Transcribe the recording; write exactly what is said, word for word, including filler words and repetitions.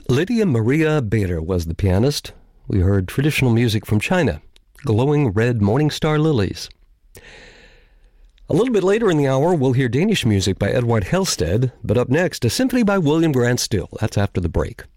Lydia Maria Bader was the pianist. We heard traditional music from China, glowing red morning star lilies. A little bit later in the hour, we'll hear Danish music by Edvard Helsted, but up next, a symphony by William Grant Still. That's after the break.